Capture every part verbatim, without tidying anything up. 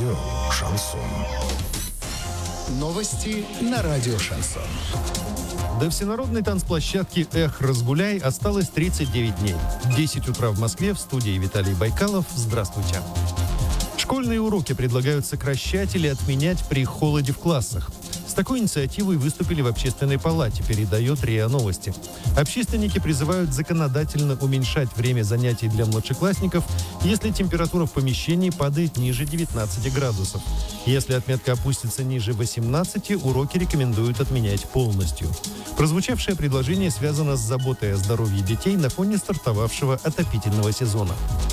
Радио «Шансон». Новости на радио «Шансон». До всенародной танцплощадки «Эх, разгуляй» осталось тридцать девять дней. десять утра в Москве, в студии Виталий Байкалов. Здравствуйте. Школьные уроки предлагают сокращать или отменять при холоде в классах. С такой инициативой выступили в Общественной палате, передает РИА Новости. Общественники призывают законодательно уменьшать время занятий для младшеклассников, если температура в помещении падает ниже девятнадцати градусов. Если отметка опустится ниже восемнадцати, уроки рекомендуют отменять полностью. Прозвучавшее предложение связано с заботой о здоровье детей на фоне стартовавшего отопительного сезона.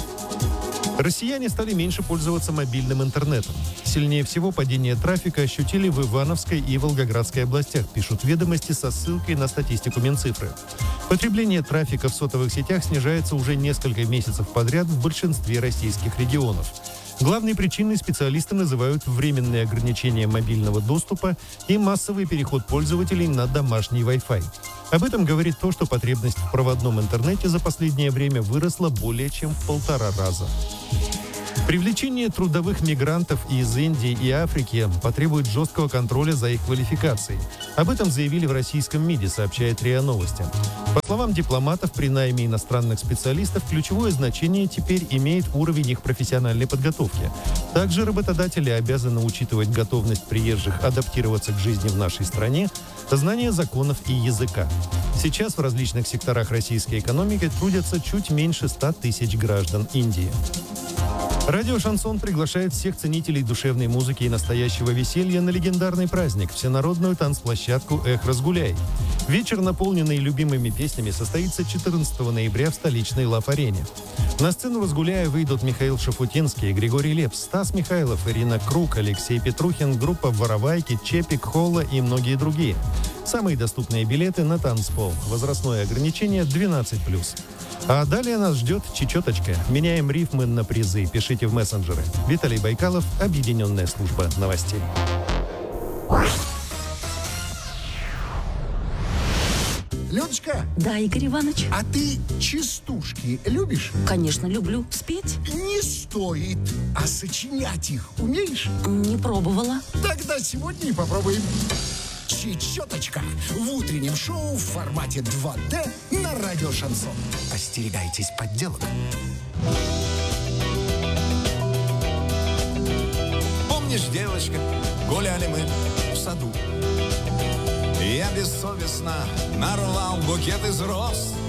Россияне стали меньше пользоваться мобильным интернетом. Сильнее всего падение трафика ощутили в Ивановской и Волгоградской областях, пишут «Ведомости» со ссылкой на статистику Минцифры. Потребление трафика в сотовых сетях снижается уже несколько месяцев подряд в большинстве российских регионов. Главной причиной специалисты называют временные ограничения мобильного доступа и массовый переход пользователей на домашний Wi-Fi. Об этом говорит то, что потребность в проводном интернете за последнее время выросла более чем в полтора раза. Привлечение трудовых мигрантов из Индии и Африки потребует жесткого контроля за их квалификацией. Об этом заявили в российском МИДе, сообщает РИА Новости. По словам дипломатов, при найме иностранных специалистов ключевое значение теперь имеет уровень их профессиональной подготовки. Также работодатели обязаны учитывать готовность приезжих адаптироваться к жизни в нашей стране, знание законов и языка. Сейчас в различных секторах российской экономики трудятся чуть меньше ста тысяч граждан Индии. Радио «Шансон» приглашает всех ценителей душевной музыки и настоящего веселья на легендарный праздник – всенародную танцплощадку «Эх, разгуляй». Вечер, наполненный любимыми песнями, состоится четырнадцатого ноября в столичной Лав-арене. На сцену «Разгуляя» выйдут Михаил Шафутинский, Григорий Лепс, Стас Михайлов, Ирина Круг, Алексей Петрухин, группа «Воровайки», Чепик, Холла и многие другие. Самые доступные билеты на танцпол. Возрастное ограничение двенадцать плюс. А далее нас ждет чечеточка. Меняем рифмы на призы. Пишите в мессенджеры. Виталий Байкалов, Объединенная служба новостей. Леночка, Да, Игорь Иванович. а ты частушки любишь? Конечно, люблю спеть. Не стоит. А сочинять их умеешь? Не пробовала. Тогда сегодня и попробуем. Чечеточка в утреннем шоу в формате два дэ на радио «Шансон». Остерегайтесь подделок. Помнишь, девочка, гуляли мы в саду. Я бессовестно нарвал букет из роз.